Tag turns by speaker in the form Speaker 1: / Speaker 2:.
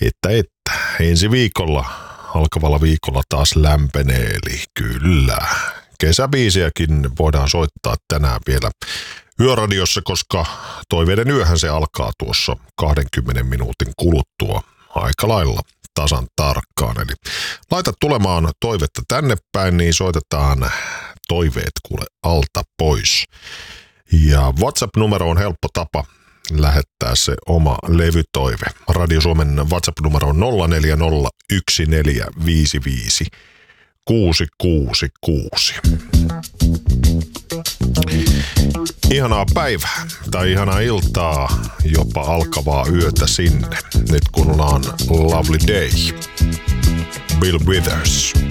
Speaker 1: että ensi viikolla, alkavalla viikolla taas lämpenee, eli kyllä. Kesäbiisiäkin voidaan soittaa tänään vielä yöradiossa, koska toiveiden yöhän se alkaa tuossa 20 minuutin kuluttua aika lailla tasan tarkkaan. Eli laita tulemaan toivetta tänne päin, niin soitetaan toiveet kuule alta pois. Ja WhatsApp-numero on helppo tapa lähettää se oma levytoive. Radio Suomen WhatsApp-numero on 0401455666. Ihanaa päivää tai ihanaa iltaa, jopa alkavaa yötä sinne. Nyt kun ollaan Lovely Day. Bill Withers.